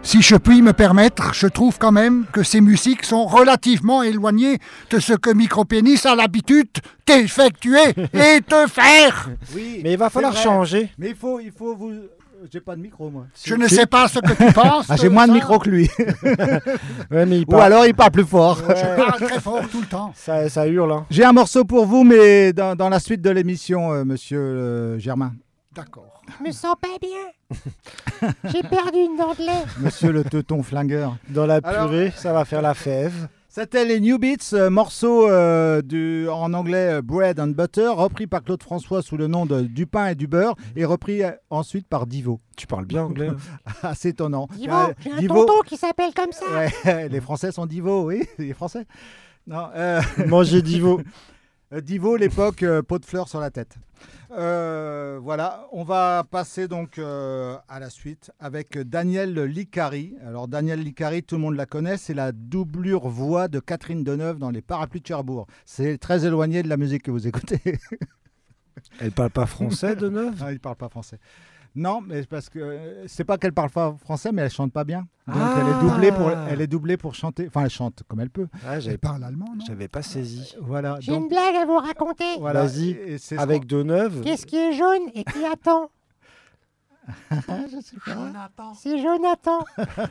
Si je puis me permettre, je trouve quand même que ces musiques sont relativement éloignées de ce que Micropénis a l'habitude d'effectuer et de faire. Oui, Mais il va falloir vrai. changer. Mais il faut vous... J'ai pas de micro, moi. Je ne sais pas ce que tu penses. Ah, j'ai moins de ça. micro que lui. Ouais, mais il Ou parle, alors il parle plus fort. Je parle très fort tout le temps. ça hurle. Hein. J'ai un morceau pour vous, mais dans la suite de l'émission, monsieur Germain. D'accord. Je me sens pas bien. J'ai perdu une dent de lait. Monsieur le teuton flingueur. Dans la Alors- purée, ça va faire la fève. C'était les New Beats, morceau en anglais Bread and Butter, repris par Claude François sous le nom de Du pain et du beurre, et repris ensuite par Divo. Tu parles bien anglais. Assez étonnant. Divo, j'ai un tonton qui s'appelle comme ça. Ouais, les Français sont Divo, oui, les Français. Non, Manger d'Ivo. Divo, l'époque, pot de fleurs sur la tête. Voilà, on va passer donc à la suite avec Daniel Licari. Alors Daniel Licari, tout le monde la connaît, c'est la doublure voix de Catherine Deneuve dans Les Parapluies de Cherbourg. C'est très éloigné de la musique que vous écoutez. Elle parle pas français de neuf. Ah, il parle pas français. Non, mais parce que c'est pas qu'elle parle pas français, mais elle chante pas bien. Donc Ah. elle est doublée pour chanter. Enfin, elle chante comme elle peut. Ah, Elle parle allemand, non? j'avais pas saisi. Voilà. J'ai donc, une blague à vous raconter. voilà. Vas-y, Et c'est ce avec Deneuve. Qu'est-ce qui est jaune et qui attend? je sais pas. C'est Jonathan.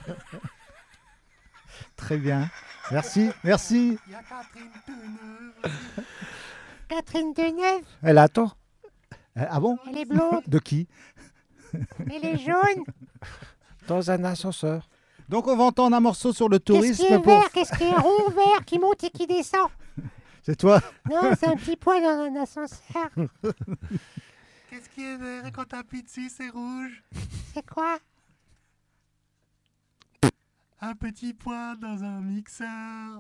Très bien. Merci, merci. Catherine Deneuve, Elle attend. Ah bon? elle est blonde, De qui? elle est jaune. Dans un ascenseur. Donc on va entendre un morceau sur le Qu'est-ce tourisme qui est pour... vert, qu'est-ce qui est rond, vert, qui monte et qui descend? C'est toi? Non, c'est un petit poids dans un ascenseur. Qu'est-ce qui est vert et quand t'appuies dessus, c'est rouge? C'est quoi? Un petit point dans un mixeur.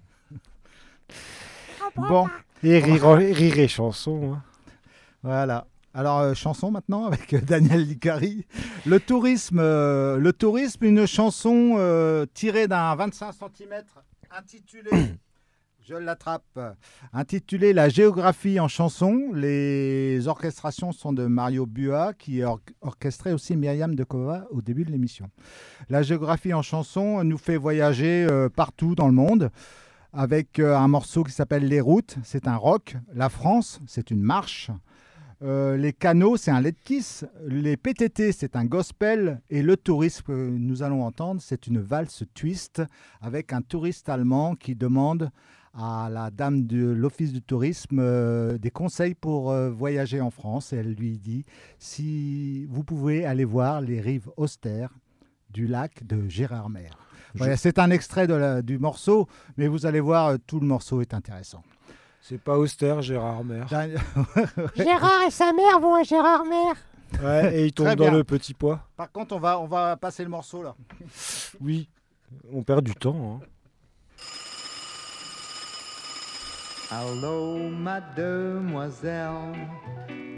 Bon, Et rire et chanson. Hein. voilà. Alors, chanson maintenant avec Daniel Licari. Le tourisme, une chanson tirée d'un 25 cm intitulée, je l'attrape, intitulée La géographie en chanson. Les orchestrations sont de Mario Bua qui orchestrait aussi Myriam Dekova au début de l'émission. La géographie en chanson nous fait voyager partout dans le monde avec un morceau qui s'appelle Les routes, c'est un rock. La France, c'est une marche. Les canaux, c'est un lead kiss. Les PTT, c'est un gospel. Et le tourisme que nous allons entendre, c'est une valse twist avec un touriste allemand qui demande à la dame de l'office du tourisme des conseils pour voyager en France. Et elle lui dit si vous pouvez aller voir les rives austères du lac de Gérardmer. Voilà, c'est un extrait du morceau, mais vous allez voir, tout le morceau est intéressant. C'est pas austère, Gérard Mer. Gérard et sa mère vont à Gérardmer. Ouais, et il tombe Très dans bien. le petit pois. Par contre, on va passer le morceau là. Oui, on perd du temps. Hein. Allô, mademoiselle,